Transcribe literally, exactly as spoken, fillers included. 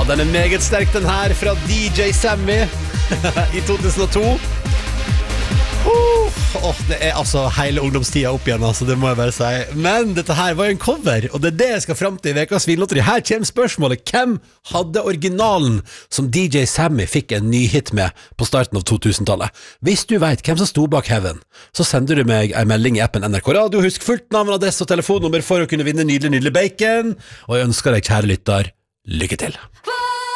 Den er meget sterk, den her, fra D J Sammy i to tusen og to. Uh, oh, det er altså hele ungdomstida opp igjen, altså, det må jeg bare si. Men dette her var jo en cover, og det er det jeg skal frem til i Vekas Vinlotteri. Her kommer spørsmålet: hvem hadde originalen som D J Sammy fikk en ny hit med på starten av to tusen-tallet? Hvis du vet hvem som sto bak Heaven, så sender du meg en melding i appen N R K Radio. Husk fullt navn, adresse og telefonnummer for å kunne vinne nydelig, nydelig bacon. Og jeg ønsker deg, kjære lytter, lykke til.